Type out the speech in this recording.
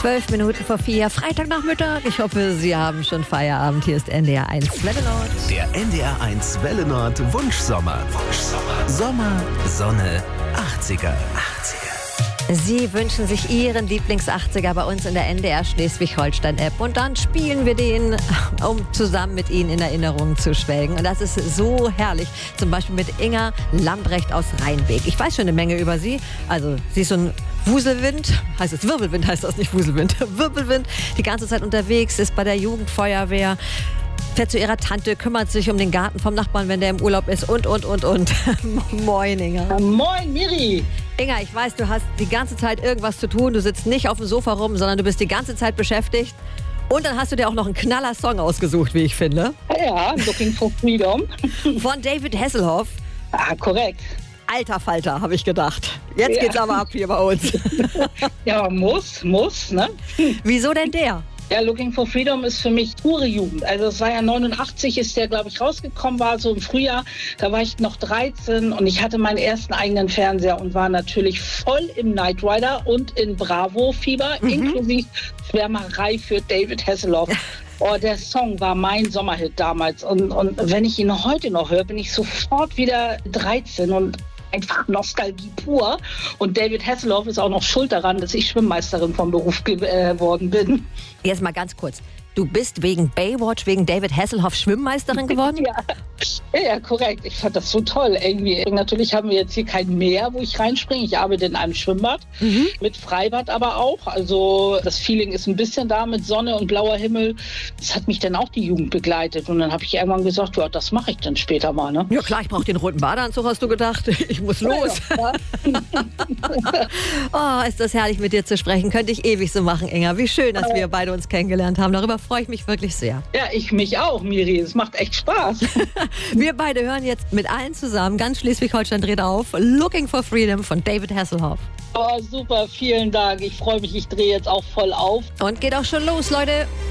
4:12, Freitagnachmittag. Ich hoffe, Sie haben schon Feierabend. Hier ist NDR 1 Welle Nord. Der NDR 1 Welle Nord Wunschsommer. Sommer, Sonne, 80er. Sie wünschen sich Ihren Lieblings-80er bei uns in der NDR Schleswig-Holstein-App. Und dann spielen wir den, um zusammen mit Ihnen in Erinnerungen zu schwelgen. Und das ist so herrlich. Zum Beispiel mit Inga Lambrecht aus Rheinbeek. Ich weiß schon eine Menge über sie. Also, sie ist so ein Wuselwind, heißt es Wirbelwind, heißt das nicht Wuselwind. Wirbelwind, die ganze Zeit unterwegs, ist bei der Jugendfeuerwehr. Fährt zu ihrer Tante, kümmert sich um den Garten vom Nachbarn, wenn der im Urlaub ist und. Moin, Inga. Moin, Miri. Inga, ich weiß, du hast die ganze Zeit irgendwas zu tun. Du sitzt nicht auf dem Sofa rum, sondern du bist die ganze Zeit beschäftigt. Und dann hast du dir auch noch einen Knaller-Song ausgesucht, wie ich finde. Ja, Looking for Freedom. Von David Hasselhoff. Ah, korrekt. Alter Falter, habe ich gedacht. Jetzt geht's aber ab hier bei uns. Ja, muss, ne? Wieso denn der? Ja, Looking for Freedom ist für mich pure Jugend. Also es war ja 89, ist der, glaube ich, rausgekommen, war so im Frühjahr. Da war ich noch 13 und ich hatte meinen ersten eigenen Fernseher und war natürlich voll im Knight Rider und in Bravo-Fieber, inklusive Schwärmerei für David Hasselhoff. Oh, der Song war mein Sommerhit damals. Und wenn ich ihn heute noch höre, bin ich sofort wieder 13 und einfach Nostalgie pur. Und David Hasselhoff ist auch noch schuld daran, dass ich Schwimmmeisterin vom Beruf geworden bin. Jetzt mal ganz kurz. Du bist wegen Baywatch, wegen David Hasselhoff Schwimmmeisterin geworden? Ja, korrekt. Ich fand das so toll irgendwie. Natürlich haben wir jetzt hier kein Meer, wo ich reinspringe. Ich arbeite in einem Schwimmbad, mit Freibad aber auch. Also das Feeling ist ein bisschen da mit Sonne und blauer Himmel. Das hat mich dann auch die Jugend begleitet. Und dann habe ich irgendwann gesagt, ja, das mache ich dann später mal. Ne? Ja klar, ich brauche den roten Badeanzug, hast du gedacht. Ich muss los. Ja. Oh, ist das herrlich, mit dir zu sprechen. Könnte ich ewig so machen, Inga. Wie schön, dass wir beide uns kennengelernt haben. Darüber freue ich mich wirklich sehr. Ja, ich mich auch, Miri. Es macht echt Spaß. Wir beide hören jetzt mit allen zusammen, ganz Schleswig-Holstein dreht auf, Looking for Freedom von David Hasselhoff. Oh, super, vielen Dank. Ich freue mich, ich drehe jetzt auch voll auf. Und geht auch schon los, Leute.